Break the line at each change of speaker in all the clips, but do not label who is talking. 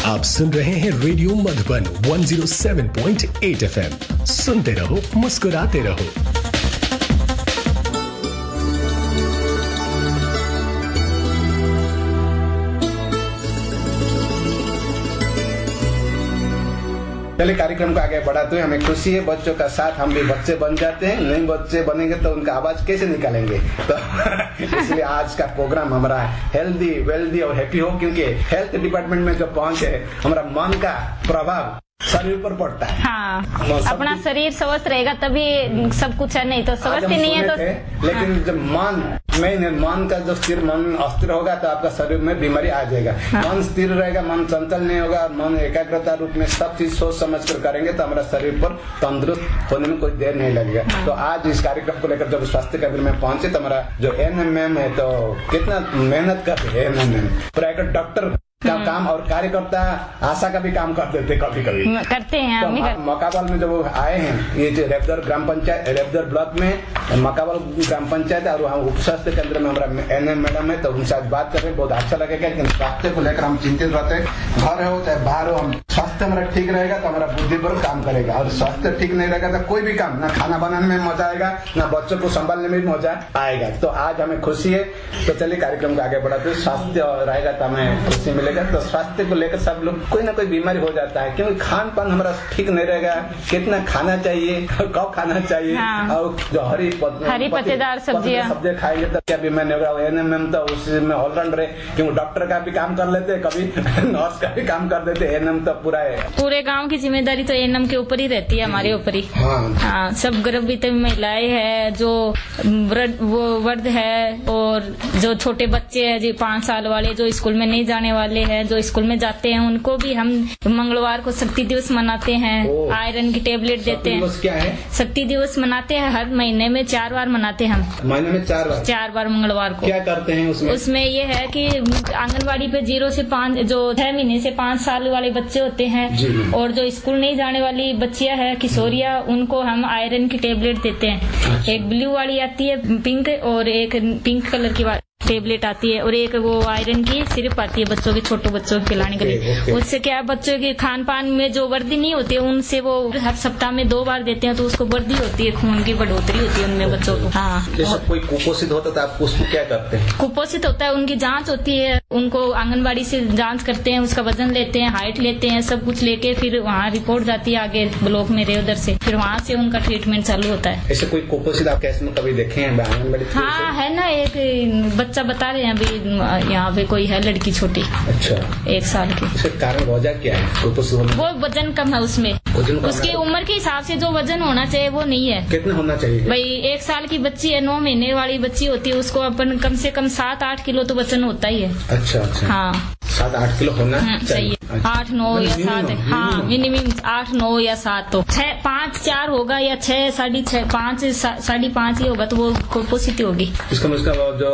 आप सुन रहे हैं रेडियो मधुबन 107.8 FM। सुनते रहो, मुस्कुराते रहो।
चलिए कार्यक्रम को आगे बढ़ाते हुए हमें खुशी है, बच्चों का साथ हम भी बच्चे बन जाते हैं। नहीं बच्चे बनेंगे तो उनका आवाज कैसे निकालेंगे। तो इसलिए आज का प्रोग्राम हमारा हेल्दी, वेल्दी और हैप्पी हो, क्योंकि हेल्थ डिपार्टमेंट में जो पहुंचे हमारा मन का प्रभाव शरीर पर पड़ता है।
हाँ, अपना शरीर स्वस्थ रहेगा तभी सब कुछ है, नहीं तो स्वस्थ ही नहीं है तो।
लेकिन जब मन का जो स्थिर, मन अस्थिर होगा तो आपका शरीर में बीमारी आ जाएगा। मन स्थिर रहेगा, मन चंचल नहीं होगा, मन एकाग्रता रूप में सब चीज सोच समझ कर करेंगे तो हमारा शरीर पर तंदुरुस्त होने में कोई देर नहीं लगेगा। तो आज इस कार्यक्रम को लेकर जब स्वास्थ्य केंद्र में पहुंचे तो हमारा जो एएनएम है तो कितना मेहनत करते हैं एएनएम, प्राइवेट डॉक्टर का काम और कार्यकर्ता आशा का भी काम कर देते कभी कभी
करते हैं।
तो मकाबल में जब आए हैं, ये जो रेबदर ग्राम पंचायत, रेबदर ब्लॉक में मकाबल ग्राम पंचायत और वहाँ उप स्वास्थ्य केंद्र में हमारा एनएम मैडम है, तो उनसे आज बात करें बहुत अच्छा लगेगा। लेकिन स्वास्थ्य को लेकर हम चिंतित रहते हैं, घर हो चाहे बाहर हो, हम स्वास्थ्य हमारा ठीक रहेगा तो हमारा बुद्धि पर काम करेगा, और स्वास्थ्य ठीक नहीं रहेगा तो कोई भी काम, ना खाना बनाने में मजा आएगा ना बच्चों को संभालने में भी मजा आएगा। तो आज हमें खुशी है, तो चलिए कार्यक्रम को आगे बढ़ाते हैं। स्वास्थ्य रहेगा तो हमें खुशी मिलेगा। तो स्वास्थ्य को लेकर सब लोग कोई ना कोई बीमारी हो जाता है, क्योंकि खान पान हमारा ठीक नहीं रहेगा। कितना खाना चाहिए, कब खाना चाहिए, और जो हरी
पत्तेदार
सब्जियां खाएंगे तो क्या बीमारी होगा। एएनएम तो उसमें ऑलराउंडर है, क्योंकि डॉक्टर का भी काम कर लेते, कभी नर्स का भी काम कर देते। एएनएम तो पूरे गाँव की जिम्मेदारी तो एएनएम के ऊपर ही रहती है, हमारे ऊपर ही। हाँ, सब गर्भवती महिलाएं है, जो वृद्ध है, और जो छोटे बच्चे है, जो 5 साल वाले, जो स्कूल में नहीं जाने वाले हैं, जो स्कूल में जाते हैं, उनको भी हम मंगलवार को शक्ति दिवस मनाते हैं। आयरन की टेबलेट देते हैं। क्या है शक्ति
दिवस? मनाते हैं हर महीने में 4 बार मनाते हैं हम।
महीने में 4 बार
मंगलवार को।
क्या करते हैं उसमें
ये है कि आंगनबाड़ी पे 0 से 5, जो 6 महीने से 5 साल वाले बच्चे होते हैं, और जो स्कूल नहीं जाने वाली बच्चियां है, किशोरियां, उनको हम आयरन की टेबलेट देते हैं। एक ब्लू वाली आती है पिंक, और एक पिंक कलर की टेबलेट आती है, और एक वो आयरन की सिरप आती है बच्चों के, छोटे बच्चों को पिलाने के लिए। उससे क्या बच्चों के खान पान में जो वृद्धि नहीं होती है, उनसे वो हर सप्ताह में 2 बार देते हैं, तो उसको वृद्धि होती है, खून की बढ़ोतरी होती है उनमें बच्चों को। हाँ,
जैसे कोई कुपोषित होता है आप उसको क्या करते हैं?
कुपोषित होता है, उनकी जांच होती है, उनको आंगनबाड़ी से जांच करते हैं, उसका वजन लेते हैं, हाइट लेते हैं, सब कुछ लेके फिर वहाँ रिपोर्ट जाती है आगे ब्लॉक में, रेवदर से, फिर वहाँ से उनका ट्रीटमेंट चालू होता है।
ऐसे कोई कुपोषित आप कैसे कभी देखे हैं आंगनबाड़ी?
हाँ, है ना, एक बच्चा बता रहे हैं अभी, यहाँ पे कोई है लड़की छोटी।
अच्छा,
1 साल की।
इसका कारण वजह क्या है?
वो वजन कम है उसमें, उसकी उम्र के हिसाब से जो वजन होना चाहिए वो नहीं है।
कितना होना चाहिए
भाई? 1 साल की बच्ची है, 9 महीने वाली बच्ची होती है, उसको अपन कम से कम 7-8 किलो तो वजन होता ही है।
अच्छा।
हाँ,
7-8 किलो होना
चाहिए। 8, 9 या 7, हाँ मिनिमम 8, 9 या 7, तो 6, 5, 4 होगा, या 6, 6.5, 5, 5.5 ही होगा, तो वो कुपोषित होगी।
इसका जो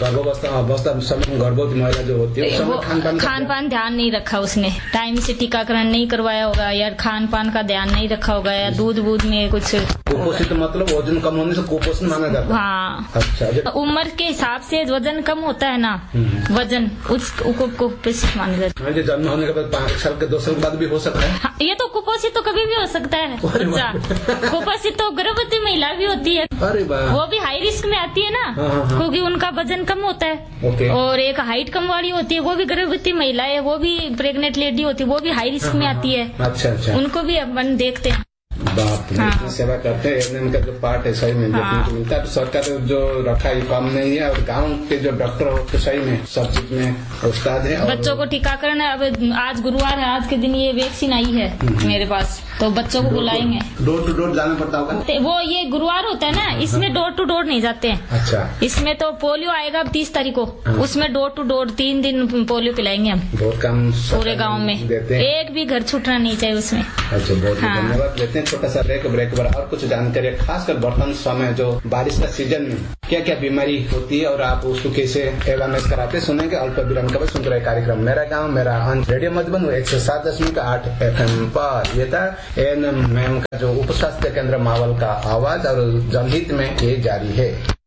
गर्भवती महिला जो होती है, वो
खान पान ध्यान नहीं रखा उसने, टाइम से टीकाकरण नहीं करवाया होगा, या खान पान का ध्यान नहीं रखा होगा, या दूध में कुछ।
कुपोषित मतलब वजन कम होने से कुपोषण माना जाता है।
हाँ,
अच्छा।
उम्र के हिसाब से वजन कम होता है ना, वजन उसको कुपोषित माना जाता है।
जन्म होने के बाद 5 साल के 2 साल के बाद भी हो सकता है।
हाँ, ये तो कुपोषित तो कभी भी हो सकता है बच्चा। कुपोषित तो गर्भवती महिला भी होती है।
अरे वाह,
वो भी हाई रिस्क में आती है ना, क्योंकि उनका वजन कम होता है। और एक हाइट कम वाली होती है, वो भी गर्भवती महिला है, वो भी प्रेग्नेंट लेडी होती है, वो भी हाई रिस्क में आती है।
अच्छा।
उनको भी अपन देखते हैं।
बाप रे, सेवा करते हैं। एएनएम का जो पार्ट है सही में देखने को मिलता है। तो सरकार जो रखा है काम नहीं है, और गांव के जो डॉक्टर हो तो सही में सब चीज में उस्ताद है।
बच्चों को टीकाकरण है। अब आज गुरुवार है, आज के दिन ये वैक्सीन आई है मेरे पास, तो बच्चों को बुलाएंगे।
डोर टू डोर जाना पड़ता होगा?
वो ये गुरुवार होता है ना, इसमें डोर टू डोर नहीं जाते हैं।
अच्छा।
इसमें तो पोलियो आएगा 30 तारीख को, उसमें डोर टू डोर 3 दिन पोलियो पिलाएंगे हम।
बहुत कम
पूरे गाँव में, एक भी घर छूटना नहीं चाहिए उसमें।
अच्छा, बहुत धन्यवाद। लेते हैं छोटा सा ब्रेक और कुछ जानकारी, खासकर वर्तमान समय जो बारिश का सीजन में क्या क्या बीमारी होती है और आप उसको कैसे अवेयरनेस कराते, सुनेंगे अल्प विराम के बाद। सुन रहे कार्यक्रम मेरा गांव मेरा अंश, रेडियो मधुबन 107.8 FM पर। ये था एएनएम का जो उप स्वास्थ्य केंद्र मावल का आवाज, और जनहित में ये जारी है।